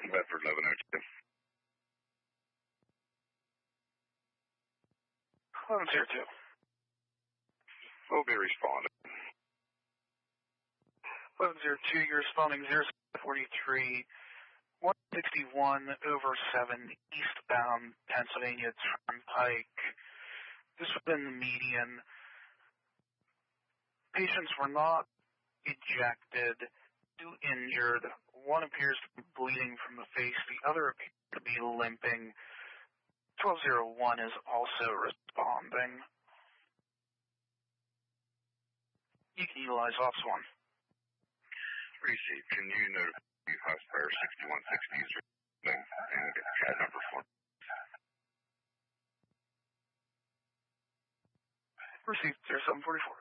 Bedford 1102. 1102. Will be responding. 1102, you're responding 043, 161 over 7, eastbound Pennsylvania Turnpike. This was in the median. Patients were not ejected, two injured. One appears to be bleeding from the face, the other appears to be limping. 1201 is also responding. You can utilize Office 1. Receive. Can you notify Hospital 6160 user and get CAD number 4? Received 0744.